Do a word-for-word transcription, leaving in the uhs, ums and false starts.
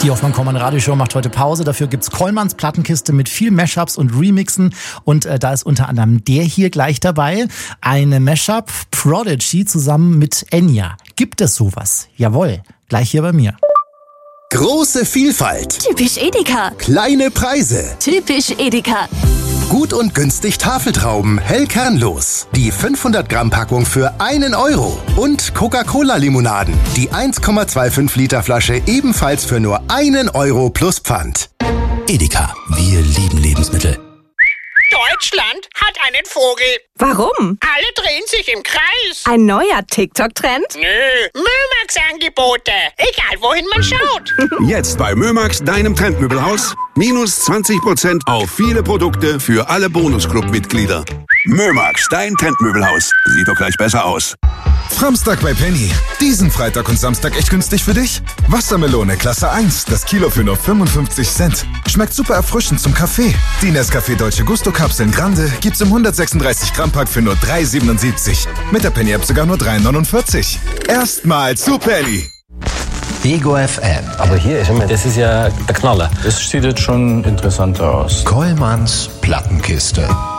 Die Hoffmann-Kollmann-Radioshow macht heute Pause. Dafür gibt's Kollmanns Plattenkiste mit viel Mashups und Remixen. Und äh, da ist unter anderem der hier gleich dabei. Eine Mashup Prodigy zusammen mit Enya. Gibt es sowas? Jawohl. Gleich hier bei mir. Große Vielfalt. Typisch Edeka. Kleine Preise. Typisch Edeka. Gut und günstig Tafeltrauben, hell kernlos. Die fünfhundert Gramm Packung für einen Euro. Und Coca-Cola-Limonaden. Die eins Komma fünfundzwanzig Liter Flasche ebenfalls für nur einen Euro plus Pfand. Edeka, wir lieben Lebensmittel. Deutschland hat einen Vogel. Warum? Alle drehen sich im Kreis. Ein neuer TikTok-Trend? Nö, Mömax-Angebote. Egal, wohin man schaut. Jetzt bei Mömax, deinem Trendmöbelhaus. Minus zwanzig Prozent auf viele Produkte für alle Bonusclub-Mitglieder. Mömax, dein Trendmöbelhaus. Sieht doch gleich besser aus. Samstag bei Penny. Diesen Freitag und Samstag echt günstig für dich? Wassermelone Klasse eins, das Kilo für nur fünfundfünfzig Cent. Schmeckt super erfrischend zum Kaffee. Die Nescafé Dolce Gusto Kapseln Grande gibt's im hundertsechsunddreißig Gramm Pack für nur drei siebenundsiebzig. Mit der Penny App sogar nur drei neunundvierzig. Erstmal zu Penny. Ego F M. Aber hier ist immer, das ist ja der Knaller. Das sieht jetzt schon interessanter aus. Kollmanns Plattenkiste.